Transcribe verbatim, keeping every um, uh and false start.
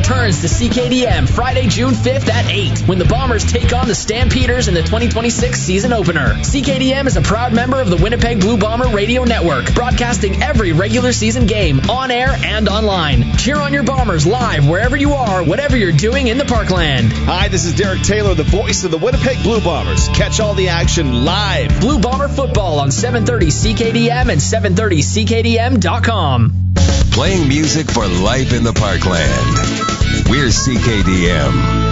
returns to C K D M Friday, June fifth at eight when the Bombers take on the Stampeders in the twenty twenty-six season opener. C K D M is a proud member of the Winnipeg Blue Bomber Radio Network, broadcasting every regular season game on air and online. Cheer on your Bombers live wherever you are, whatever you're doing in the Parkland. Hi, this is Derek Taylor, the voice of the Winnipeg Blue Bombers. Catch all the action live. Blue Bomber football on seven thirty C K D M and seven thirty C K D M dot com. Playing music for life in the Parkland. We're C K D M.